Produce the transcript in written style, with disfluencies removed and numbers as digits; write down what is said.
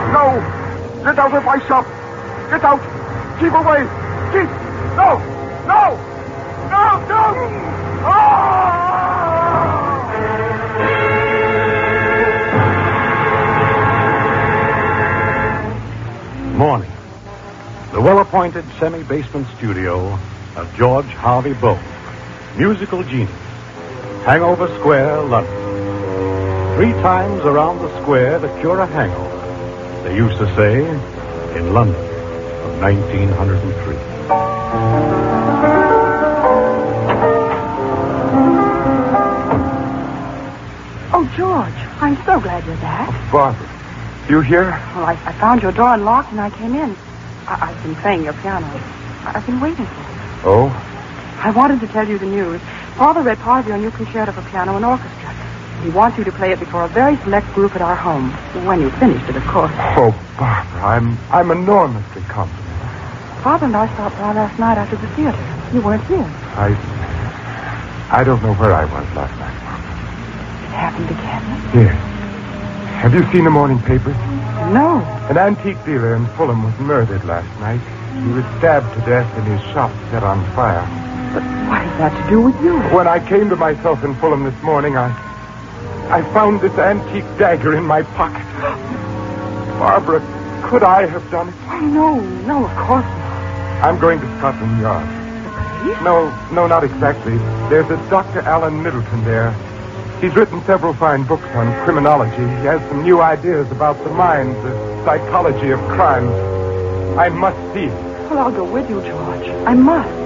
No! Get out of my shop! Get out! Keep away! Keep! No! No! No! No! Ah! Morning. The well-appointed semi-basement studio of George Harvey Bow, musical genius. Hangover Square, London. 3 times around the square to cure a hangover, they used to say, in London of 1903. Oh, George, I'm so glad you're back. Oh, Barbara, you here? Well, I found your door unlocked and I came in. I've been playing your piano. I've been waiting for you. Oh? I wanted to tell you the news. Father read part of your new concerto for piano and orchestra. He wants you to play it before a very select group at our home. When you've finished it, of course. Oh, Barbara, I'm enormously complimented. Father and I stopped by last night after the theater. You weren't here. I don't know where I was last night. It happened again? Yes. Have you seen the morning papers? No. An antique dealer in Fulham was murdered last night. He was stabbed to death and his shop set on fire. But what has that to do with you? When I came to myself in Fulham this morning, I found this antique dagger in my pocket. Barbara, could I have done it? Oh, no, of course not. I'm going to Scotland Yard. The police? No, not exactly. There's a Dr. Alan Middleton there. He's written several fine books on criminology. He has some new ideas about the mind, the psychology of crime. I must see him. Well, I'll go with you, George. I must.